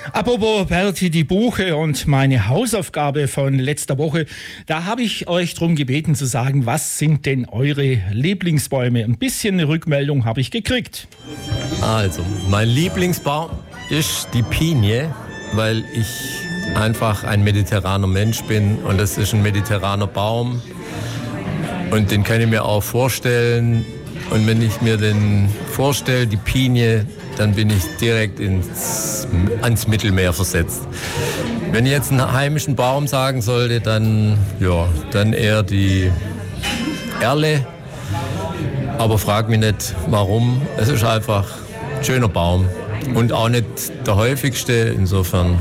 Apropos Berti die Buche und meine Hausaufgabe von letzter Woche, da habe ich euch darum gebeten zu sagen, was sind denn eure Lieblingsbäume? Ein bisschen eine Rückmeldung habe ich gekriegt. Also, mein Lieblingsbaum ist die Pinie, weil ich einfach ein mediterraner Mensch bin und das ist ein mediterraner Baum und den kann ich mir auch vorstellen. Und wenn ich mir den vorstelle, die Pinie, dann bin ich direkt ans Mittelmeer versetzt. Wenn ich jetzt einen heimischen Baum sagen sollte, dann eher die Erle. Aber frag mich nicht, warum. Es ist einfach ein schöner Baum und auch nicht der häufigste. Insofern,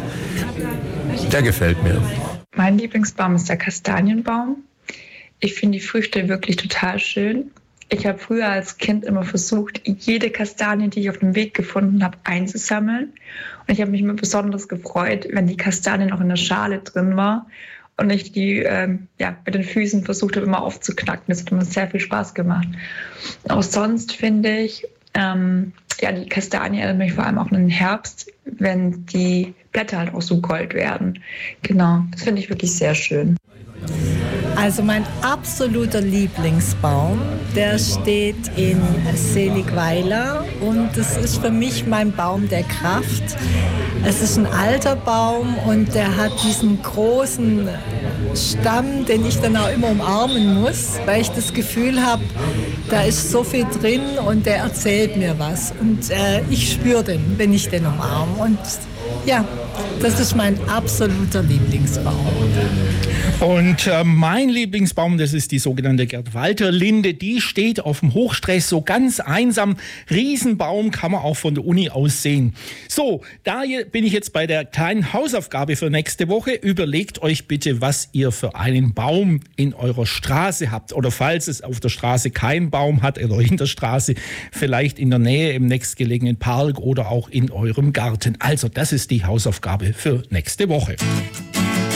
der gefällt mir. Mein Lieblingsbaum ist der Kastanienbaum. Ich finde die Früchte wirklich total schön. Ich habe früher als Kind immer versucht, jede Kastanie, die ich auf dem Weg gefunden habe, einzusammeln. Und ich habe mich immer besonders gefreut, wenn die Kastanie noch in der Schale drin war und ich die mit den Füßen versucht habe, immer aufzuknacken. Das hat immer sehr viel Spaß gemacht. Auch sonst finde ich, die Kastanie erinnert mich vor allem auch an den Herbst, wenn die Blätter halt auch so gold werden. Genau, das finde ich wirklich sehr schön. Also mein absoluter Lieblingsbaum, der steht in Seligweiler und das ist für mich mein Baum der Kraft. Es ist ein alter Baum und der hat diesen großen Stamm, den ich dann auch immer umarmen muss, weil ich das Gefühl habe, da ist so viel drin und der erzählt mir was. Und ich spüre den, wenn ich den umarme. Und ja, das ist mein absoluter Lieblingsbaum. Und mein Lieblingsbaum, das ist die sogenannte Gerd-Walter-Linde. Die steht auf dem Hochstress so ganz einsam. Riesenbaum, kann man auch von der Uni aus sehen. So, da bin ich jetzt bei der kleinen Hausaufgabe für nächste Woche. Überlegt euch bitte, was ihr für einen Baum in eurer Straße habt. Oder falls es auf der Straße keinen Baum hat oder in der Straße, vielleicht in der Nähe im nächstgelegenen Park oder auch in eurem Garten. Also, das ist die Hausaufgabe für nächste Woche.